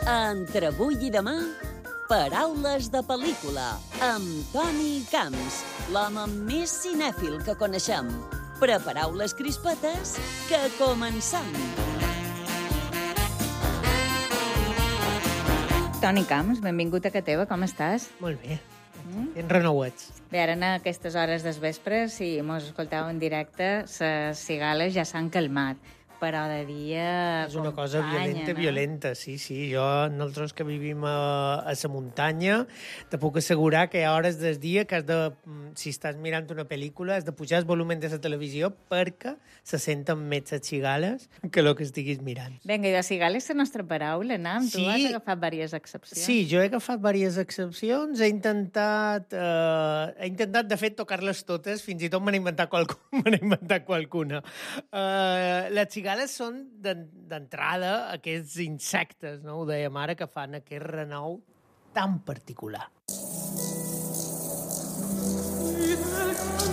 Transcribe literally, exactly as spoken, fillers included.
Entre avui i demà, paraules de pel·lícula, amb Toni Camps, l'home més cinèfil que coneixem. Prepareu les crispetes, que comencem! Toni Camps, benvingut a Cateva, com estàs? Molt bé, mm? ben renouets. Bé, ara en aquestes hores des vespres, si mos escoltau en directe, les cigales ja s'han calmat, però de dia És una cosa violenta, no? violenta, sí, sí. Jo, nosaltres que vivim a, a la muntanya, te puc assegurar que hi ha hores del dia que has de, si estàs mirant una pel·lícula, has de pujar el volum de la televisió perquè se senten més les cigales que el que estiguis mirant. Vinga, i de cigales la nostra paraula, Nam. Tu Sí. has agafat diverses excepcions. Sí, jo he agafat diverses excepcions, he intentat, eh, he intentat de fet, tocar-les totes, fins i tot me n'he inventat, qualcuna, me n'he inventat qualcuna. Eh, les cigales són d'entrada aquests insectes, no? Ho dèiem ara, que fan aquest renou tan particular.